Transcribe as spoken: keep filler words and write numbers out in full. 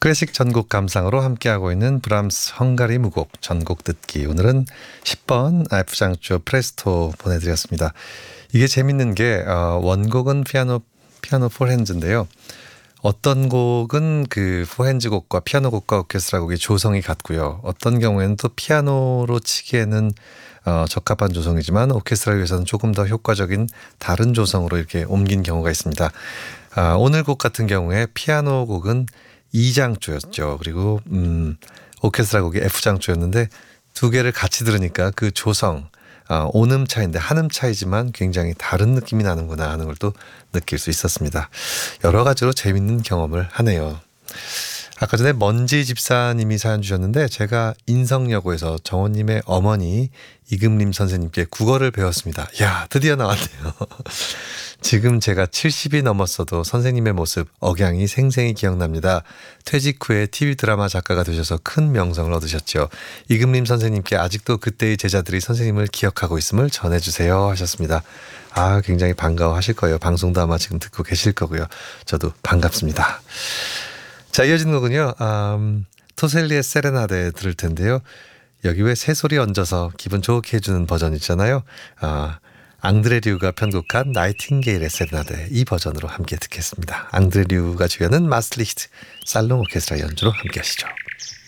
클래식 전곡 감상으로 함께하고 있는 브람스 헝가리 무곡 전곡 듣기. 오늘은 십 번 F장조 프레스토 보내드렸습니다. 이게 재밌는 게 어, 원곡은 피아노 피아노 포핸즈인데요. 어떤 곡은 그 포핸즈 곡과 피아노 곡과 오케스트라 곡이 조성이 같고요. 어떤 경우에는 또 피아노로 치기에는 어, 적합한 조성이지만 오케스트라를 위해서는 조금 더 효과적인 다른 조성으로 이렇게 옮긴 경우가 있습니다. 아, 오늘 곡 같은 경우에 피아노 곡은 이 장조였죠. 그리고 음, 오케스트라 곡이 F장조였는데 두 개를 같이 들으니까 그 조성, 어, 온음 차이인데 한음 차이지만 굉장히 다른 느낌이 나는구나 하는 걸 또 느낄 수 있었습니다. 여러 가지로 재밌는 경험을 하네요. 아까 전에 먼지 집사님이 사연 주셨는데 제가 인성여고에서 정원님의 어머니 이금림 선생님께 국어를 배웠습니다. 이야, 드디어 나왔네요. 지금 제가 칠십이 넘었어도 선생님의 모습, 억양이 생생히 기억납니다. 퇴직 후에 티비 드라마 작가가 되셔서 큰 명성을 얻으셨죠. 이금림 선생님께 아직도 그때의 제자들이 선생님을 기억하고 있음을 전해주세요 하셨습니다. 아, 굉장히 반가워하실 거예요. 방송도 아마 지금 듣고 계실 거고요. 저도 반갑습니다. 자, 이어지는 곡은요. 음, 토셀리의 세레나데 들을 텐데요. 여기 왜 새소리 얹어서 기분 좋게 해주는 버전 있잖아요. 아, 앙드레 류가 편곡한 나이팅게일의 세레나데 이 버전으로 함께 듣겠습니다. 앙드레 류가 주연은 마슬리히트 살롱 오케스트라 연주로 함께 하시죠.